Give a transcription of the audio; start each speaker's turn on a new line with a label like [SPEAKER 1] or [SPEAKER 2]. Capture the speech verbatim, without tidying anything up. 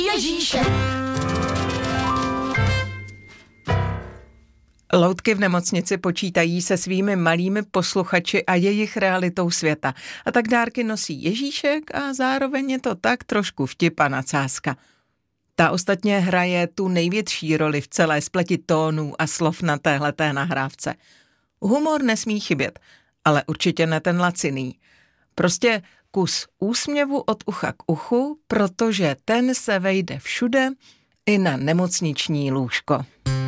[SPEAKER 1] Ježíšek.
[SPEAKER 2] Loutky v nemocnici počítají se svými malými posluchači a jejich realitou světa. A tak dárky nosí Ježíšek a zároveň je to tak trošku vtip a nadsázka. Ta ostatně hraje tu největší roli v celé spleti tónů a slov na téhleté nahrávce. Humor nesmí chybět, ale určitě ne ten laciný. Prostě kus úsměvu od ucha k uchu, protože ten se vejde všude, i na nemocniční lůžko.